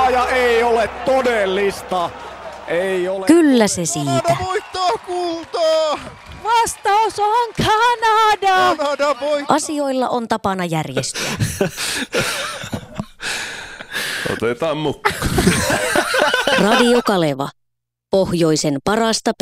ja ei ole todellista. Ei ole. Kyllä se siitä. Kanada voittaa kultaa! Vastaus on Kanada! Kanada voittaa! Asioilla on tapana järjestyä. Otetaan mukaan. Radio Kaleva. Pohjoisen parasta